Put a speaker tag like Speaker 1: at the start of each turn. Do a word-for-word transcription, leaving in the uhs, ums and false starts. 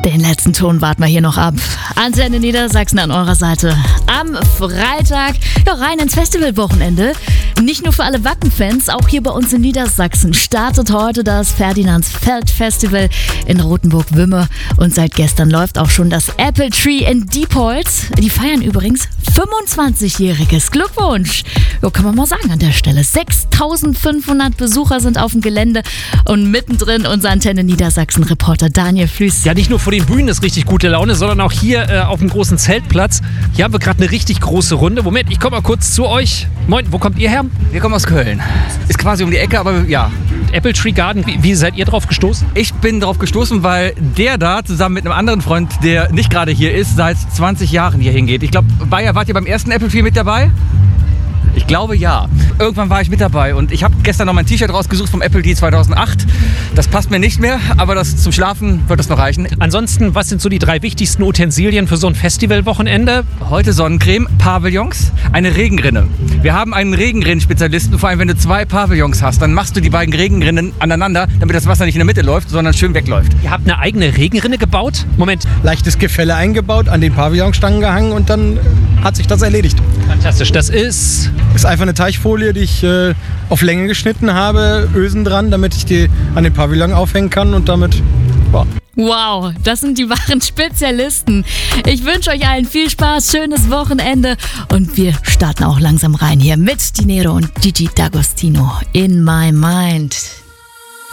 Speaker 1: Den letzten Ton warten wir hier noch ab. Antenne Niedersachsen an eurer Seite. Am Freitag, ja, rein ins Festivalwochenende. Nicht nur für alle Wacken-Fans, auch hier bei uns in Niedersachsen startet heute das Ferdinandsfeld-Festival in Rothenburg-Wümme. Und seit gestern läuft auch schon das Apple Tree in Diepholz. Die feiern übrigens fünfundzwanzigjähriges Glückwunsch. Ja, kann man mal sagen an der Stelle. sechstausendfünfhundert Besucher sind auf dem Gelände und mittendrin unser Antenne Niedersachsen-Reporter Daniel Flüß.
Speaker 2: Ja, nicht nur vor den Bühnen ist richtig gute Laune, sondern auch hier äh, auf dem großen Zeltplatz. Hier haben wir gerade eine richtig große Runde. Moment, ich komme mal kurz zu euch. Moin, wo kommt ihr her?
Speaker 3: Wir kommen aus Köln. Ist quasi um die Ecke, aber ja.
Speaker 2: Apple Tree Garden, wie, wie seid ihr drauf gestoßen?
Speaker 3: Ich bin drauf gestoßen, weil der da zusammen mit einem anderen Freund, der nicht gerade hier ist, seit zwanzig Jahren hier hingeht. Ich glaube, wart ihr beim ersten Apple Tree mit dabei? Ich glaube, ja. Irgendwann war ich mit dabei und ich habe gestern noch mein T-Shirt rausgesucht vom Apple Tree zweitausendacht. Das passt mir nicht mehr, aber das zum Schlafen wird das noch reichen.
Speaker 2: Ansonsten, was sind so die drei wichtigsten Utensilien für so ein Festivalwochenende?
Speaker 3: Heute Sonnencreme, Pavillons, eine Regenrinne. Wir haben einen Regenrinnen-Spezialisten, vor allem wenn du zwei Pavillons hast, dann machst du die beiden Regenrinnen aneinander, damit das Wasser nicht in der Mitte läuft, sondern schön wegläuft.
Speaker 2: Ihr habt eine eigene Regenrinne gebaut? Moment.
Speaker 4: Leichtes Gefälle eingebaut, an den Pavillonstangen gehangen und dann hat sich das erledigt.
Speaker 2: Fantastisch, das ist...
Speaker 4: Das ist einfach eine Teichfolie, die ich äh, auf Länge geschnitten habe, Ösen dran, damit ich die an den Pavillon aufhängen kann und damit, wow.
Speaker 1: Wow, das sind die wahren Spezialisten. Ich wünsche euch allen viel Spaß, schönes Wochenende und wir starten auch langsam rein hier mit Dinero und Gigi D'Agostino in My Mind.